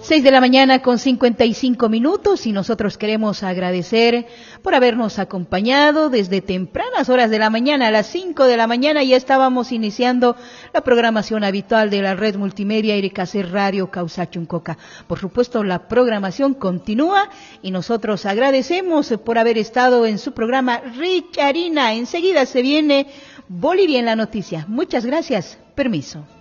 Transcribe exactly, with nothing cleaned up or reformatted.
Seis de la mañana con cincuenta y cinco minutos y nosotros queremos agradecer por habernos acompañado desde tempranas horas de la mañana. A las cinco de la mañana ya estábamos iniciando la programación habitual de la red multimedia Irecacer Radio Causachuncoca. Por supuesto, la programación continúa y nosotros agradecemos por haber estado en su programa Richarina. Enseguida se viene Bolivia en la noticia. Muchas gracias. Permiso.